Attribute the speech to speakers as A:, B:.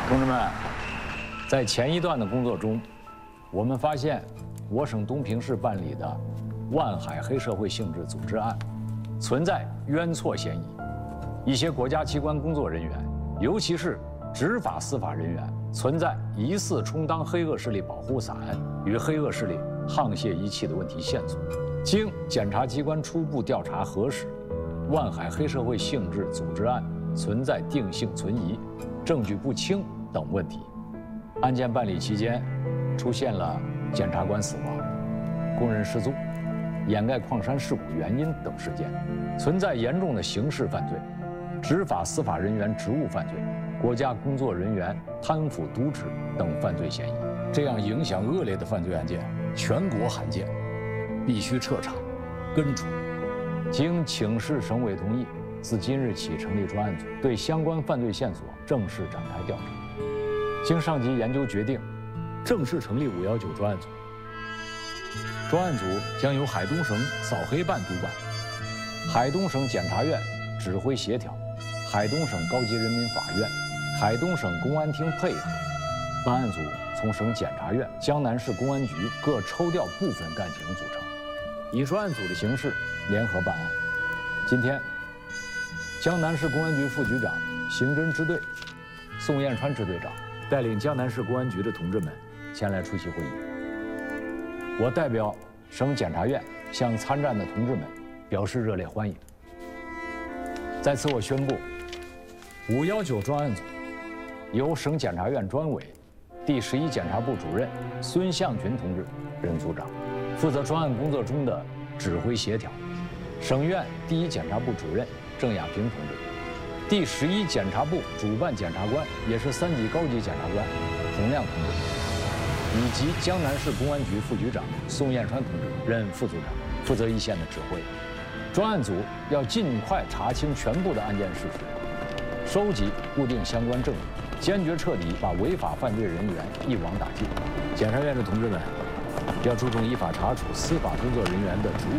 A: 同志们，在前一段的工作中，我们发现我省东平市办理的万海黑社会性质组织案存在冤错嫌疑，一些国家机关工作人员，尤其是执法司法人员，存在疑似充当黑恶势力保护伞与黑恶势力沆瀣一气的问题线索。经检察机关初步调查核实，万海黑社会性质组织案存在定性存疑、证据不清等问题。案件办理期间，出现了检察官死亡、工人失踪、掩盖矿山事故原因等事件，存在严重的刑事犯罪、执法司法人员职务犯罪、国家工作人员贪腐渎职等犯罪嫌疑。这样影响恶劣的犯罪案件，全国罕见，必须彻查、根除。经请示省委同意，自今日起成立专案组，对相关犯罪线索正式展开调查。经上级研究决定，正式成立519专案组。专案组将由海东省扫黑办督办，海东省检察院指挥协调，海东省高级人民法院、海东省公安厅配合。办案组从省检察院、江南市公安局各抽调部分干警组成，以专案组的形式联合办案。今天，江南市公安局副局长、刑侦支队宋彦川支队长带领江南市公安局的同志们前来出席会议。我代表省检察院向参战的同志们表示热烈欢迎。在此，我宣布，519专案组由省检察院专委、第11检察部主任孙向群同志任组长，负责专案工作中的指挥协调；省院第1检察部主任郑亚平同志，第11检察部主办检察官，也是3级高级检察官洪亮同志，以及江南市公安局副局长宋彦川同志任副组长，负责一线的指挥。专案组要尽快查清全部的案件事实，收集固定相关证据，坚决彻底把违法犯罪人员一网打尽。检察院的同志们要注重依法查处司法工作人员的职务